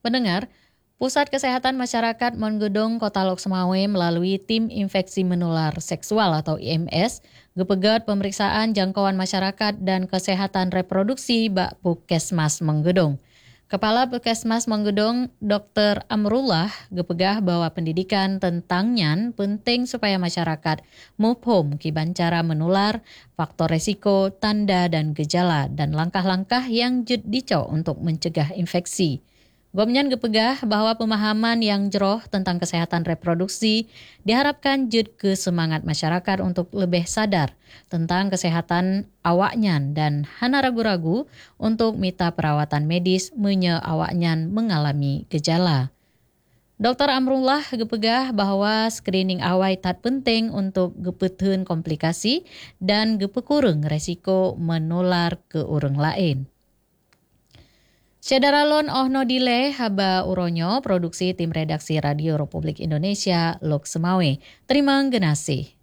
Pendengar, Pusat Kesehatan Masyarakat Monggedong Kota Lok Semawe melalui Tim Infeksi Menular Seksual atau IMS gepegat pemeriksaan jangkauan masyarakat dan kesehatan reproduksi bak Puskesmas Monggedong. Kepala Puskesmas Monggedong Dr. Amrullah gepegah bahwa pendidikan tentang nyan penting supaya masyarakat mufhum kiban cara menular, faktor resiko, tanda dan gejala dan langkah-langkah yang jud dico untuk mencegah infeksi. Gomnyan gepegah bahwa pemahaman yang jeroh tentang kesehatan reproduksi diharapkan jud ke semangat masyarakat untuk lebih sadar tentang kesehatan awaknyan dan hana ragu-ragu untuk minta perawatan medis menye awaknyan mengalami gejala. Dr. Amrullah gepegah bahwa screening awai tat penting untuk gepeteun komplikasi dan gepekureng resiko menular ke orang lain. Syadaralon ohno dile haba uronyo produksi tim redaksi Radio Republik Indonesia Lok Semawe. Terima kasih.